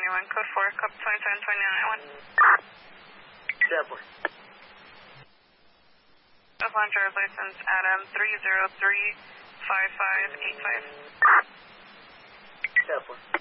1, code 4, cup 272991. Zeppelin. Upon driver's license, Adam 3035585. Zeppelin.